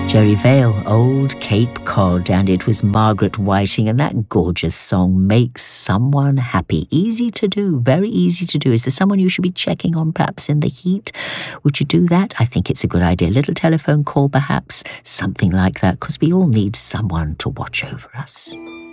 Jerry Vale, Old Cape Cod, and it was Margaret Whiting, and that gorgeous song, Make Someone Happy. Easy to do, very easy to do. Is there someone you should be checking on perhaps in the heat? Would you do that? I think it's a good idea. A little telephone call perhaps, something like that, because we all need someone to watch over us.